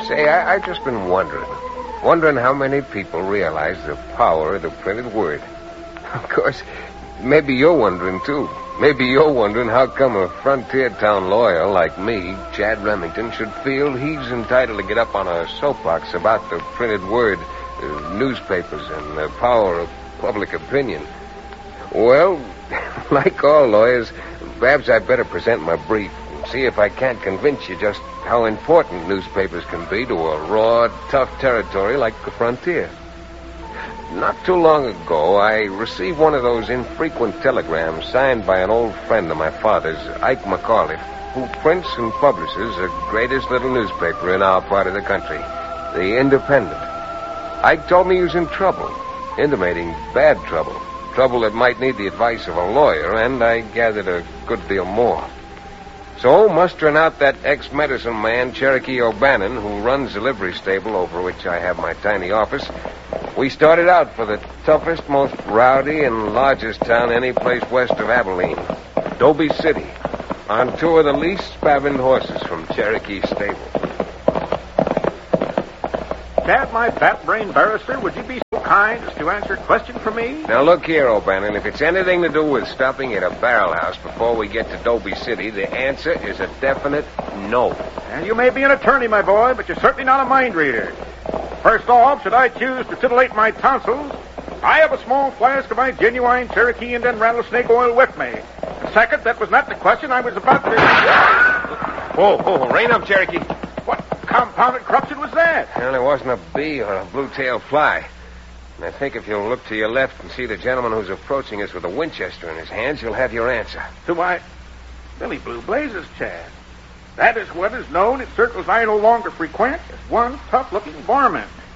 Say, I've just been wondering how many people realize the power of the printed word. Of course, maybe you're wondering, too. Maybe you're wondering how come a frontier town lawyer like me, Chad Remington, should feel he's entitled to get up on a soapbox about the printed word, newspapers, and the power of public opinion. Well, like all lawyers, perhaps I'd better present my brief and see if I can't convince you just how important newspapers can be to a raw, tough territory like the frontier. Not too long ago, I received one of those infrequent telegrams signed by an old friend of my father's, Ike McAuliffe, who prints and publishes the greatest little newspaper in our part of the country, the Independent. Ike told me he was in trouble, intimating bad trouble, trouble that might need the advice of a lawyer, and I gathered a good deal more. So, mustering out that ex-medicine man, Cherokee O'Bannon, who runs the livery stable over which I have my tiny office, we started out for the toughest, most rowdy, and largest town any place west of Abilene, Dobie City, on two of the least spavined horses from Cherokee stable. Chad, my bat-brained barrister, would you be so kind as to answer a question for me? Now, look here, O'Bannon. If it's anything to do with stopping at a barrel house before we get to Dobie City, the answer is a definite no. And you may be an attorney, my boy, but you're certainly not a mind reader. First off, should I choose to titillate my tonsils, I have a small flask of my genuine Cherokee Indian rattlesnake oil with me. And second, that was not the question I was about to... Whoa, rein up, Cherokee. What compounded corruption was that? Well, there wasn't a bee or a blue-tailed fly. And I think if you'll look to your left and see the gentleman who's approaching us with a Winchester in his hands, you'll have your answer. To I... Billy Blue Blazes, Chad. That is what is known in circles I no longer frequent as one tough-looking varmint.